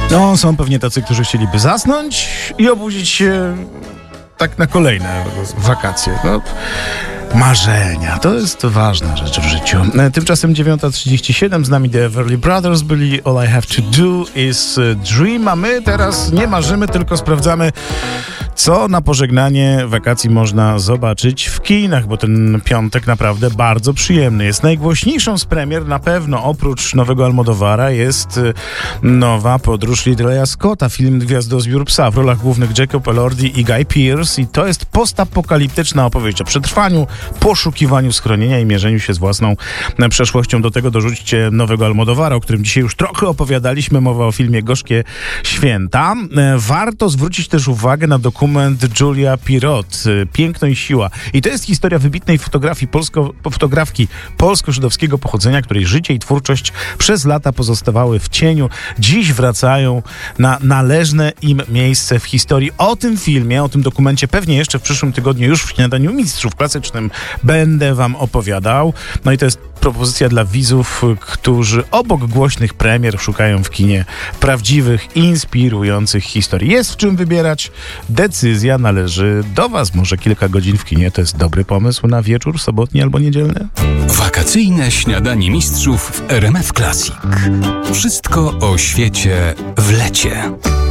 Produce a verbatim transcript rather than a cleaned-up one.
No, są pewnie tacy, którzy chcieliby zasnąć i obudzić się tak na kolejne wakacje. No, marzenia, to jest ważna rzecz w życiu. Tymczasem dziewiąta trzydzieści siedem, z nami The Everly Brothers byli All I Have to Do is Dream, a my teraz nie marzymy, tylko sprawdzamy, co na pożegnanie wakacji można zobaczyć w kinach, bo ten piątek naprawdę bardzo przyjemny jest. Najgłośniejszą z premier na pewno oprócz nowego Almodovara jest nowa podróż Ridleya Scotta, film Gwiazdozbiór psa, w rolach głównych Jacob Elordi i Guy Pearce, i to jest postapokaliptyczna opowieść o przetrwaniu, poszukiwaniu schronienia i mierzeniu się z własną przeszłością. Do tego dorzućcie nowego Almodovara, o którym dzisiaj już trochę opowiadaliśmy, mowa o filmie Gorzkie Święta. Warto zwrócić też uwagę na dokument Julia Pirot, Piękno i siła. I to jest historia wybitnej fotografii polsko, fotografki polsko-żydowskiego pochodzenia, której życie i twórczość przez lata pozostawały w cieniu. Dziś wracają na należne im miejsce w historii. O tym filmie, o tym dokumencie pewnie jeszcze w przyszłym tygodniu już w Śniadaniu Mistrzów Klasycznym będę wam opowiadał. No i to jest propozycja dla widzów, którzy obok głośnych premier szukają w kinie prawdziwych, inspirujących historii. Jest w czym wybierać. Decyzja należy do was. Może kilka godzin w kinie to jest dobry pomysł na wieczór sobotni albo niedzielny? Wakacyjne Śniadanie Mistrzów w R M F Classic. Wszystko o świecie w lecie.